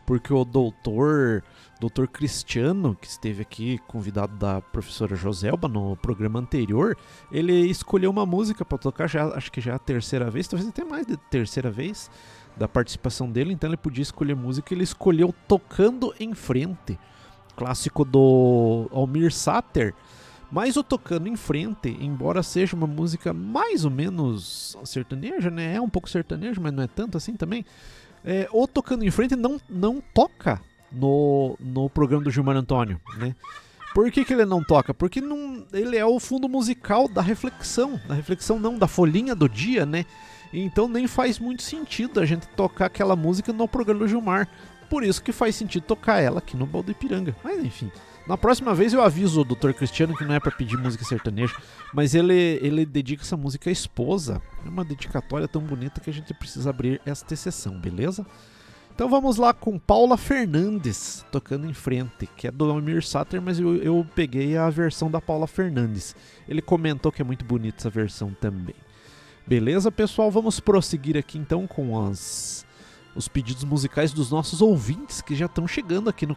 porque o doutor Cristiano, que esteve aqui convidado da professora Joselba no programa anterior, ele escolheu uma música para tocar, acho que já é a terceira vez, talvez até mais de terceira vez da participação dele, então ele podia escolher música, ele escolheu Tocando em Frente, clássico do Almir Sater. Mas o Tocando em Frente, embora seja uma música mais ou menos sertaneja, né? É um pouco sertanejo, mas não é tanto assim também. O Tocando em Frente não toca no programa do Gilmar Antônio, né? Por que ele não toca? Porque ele é o fundo musical da reflexão não, da folhinha do dia, né? Então nem faz muito sentido a gente tocar aquela música no programa do Gilmar. Por isso que faz sentido tocar ela aqui no Baldo Ipiranga. Mas enfim, na próxima vez eu aviso o Dr. Cristiano que não é pra pedir música sertaneja, mas ele dedica essa música à esposa. É uma dedicatória tão bonita que a gente precisa abrir esta exceção, beleza? Então vamos lá com Paula Fernandes, Tocando em Frente, que é do Almir Sater, mas eu peguei a versão da Paula Fernandes. Ele comentou que é muito bonita essa versão também. Beleza, pessoal? Vamos prosseguir aqui então com os pedidos musicais dos nossos ouvintes que já estão chegando aqui no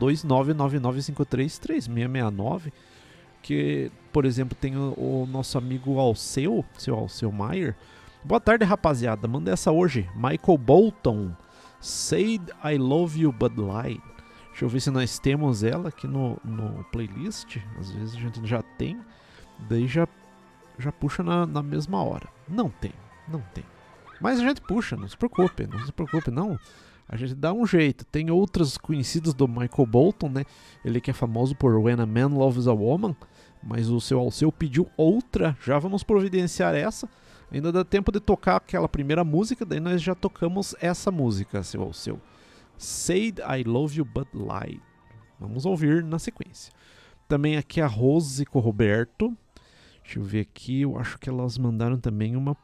42999533669, que, por exemplo, tem o nosso amigo Alceu, seu Alceu Maier. Boa tarde, rapaziada. Manda essa hoje. Michael Bolton, Said I Love You Bud Light. Deixa eu ver se nós temos ela aqui no playlist. Às vezes a gente já tem, daí já puxa na mesma hora. Não tem. Mas a gente puxa, não se preocupe, não. A gente dá um jeito. Tem outras conhecidas do Michael Bolton, né? Ele que é famoso por When a Man Loves a Woman, mas o seu Alceu pediu outra. Já vamos providenciar essa. Ainda dá tempo de tocar aquela primeira música, daí nós já tocamos essa música, seu Alceu. Said I Love You Bud Light. Vamos ouvir na sequência. Também aqui a Rose com o Roberto. Deixa eu ver aqui, eu acho que elas mandaram também uma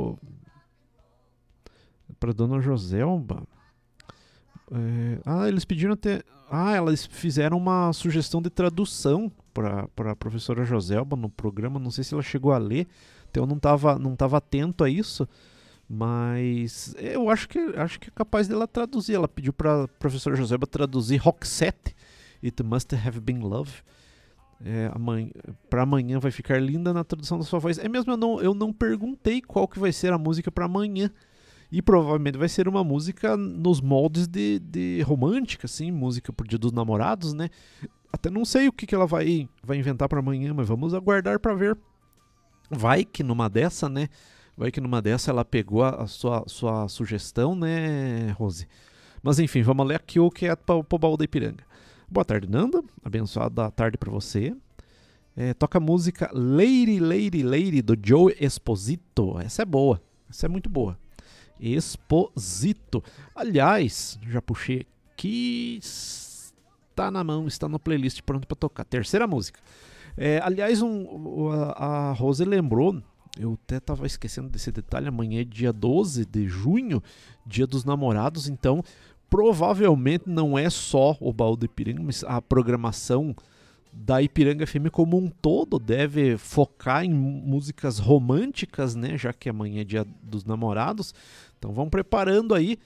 pra Dona Joselba. Eles pediram até... elas fizeram uma sugestão de tradução pra professora Joselba no programa. Não sei se ela chegou a ler, então eu não tava atento a isso. Mas eu acho que é capaz dela traduzir. Ela pediu pra professora Joselba traduzir Roxette, It Must Have Been Love. Pra amanhã vai ficar linda na tradução da sua voz. É mesmo, eu não perguntei qual que vai ser a música pra amanhã. E provavelmente vai ser uma música nos moldes de romântica, assim, música pro Dia dos Namorados, né? Até não sei o que ela vai inventar pra amanhã, mas vamos aguardar pra ver. Vai que numa dessa, né? Vai que numa dessa ela pegou a sua sugestão, né, Rose? Mas enfim, vamos ler aqui o que é pro Baldo Ipiranga. Boa tarde, Nanda. Abençoada tarde pra você. Toca a música Lady, Lady, Lady, do Joe Esposito. Essa é boa. Essa é muito boa. Esposito. Aliás, já puxei aqui. Está na mão, está na playlist pronto pra tocar. Terceira música. Aliás, a Rose lembrou, eu até estava esquecendo desse detalhe, amanhã é dia 12 de junho, Dia dos Namorados, então provavelmente não é só o Baldo Ipiranga, mas a programação da Ipiranga FM como um todo deve focar em músicas românticas, né, já que amanhã é Dia dos Namorados. Então vamos preparando aí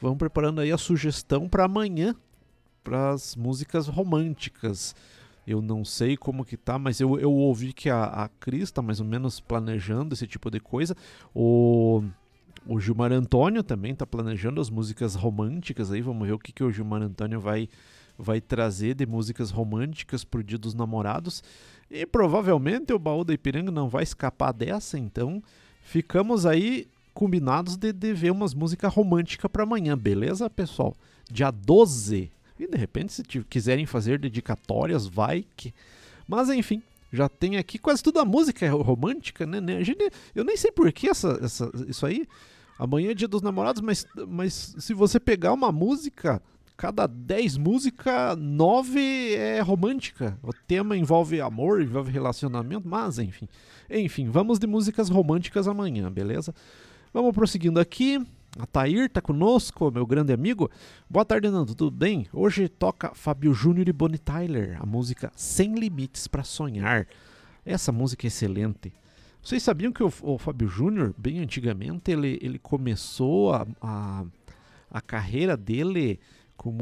a sugestão para amanhã, para as músicas românticas. Eu não sei como que tá, mas eu ouvi que a Cris tá mais ou menos planejando esse tipo de coisa. O Gilmar Antônio também tá planejando as músicas românticas aí. Vamos ver o que o Gilmar Antônio vai trazer de músicas românticas pro Dia dos Namorados. E provavelmente o Baú da Ipiranga não vai escapar dessa, então ficamos aí combinados de ver umas músicas românticas para amanhã, beleza, pessoal? Dia 12. E de repente, se quiserem fazer dedicatórias, vai que... Mas enfim, já tem aqui quase toda a música romântica, né? Eu nem sei por que isso aí. Amanhã é Dia dos Namorados, mas se você pegar uma música, cada 10 músicas, 9 é romântica. O tema envolve amor, envolve relacionamento, mas enfim. Enfim, vamos de músicas românticas amanhã, beleza? Vamos prosseguindo aqui. A Thair tá conosco, meu grande amigo. Boa tarde, Nando, tudo bem? Hoje toca Fábio Júnior e Bonnie Tyler, a música Sem Limites para Sonhar. Essa música é excelente. Vocês sabiam que o Fábio Júnior, bem antigamente, ele começou a carreira dele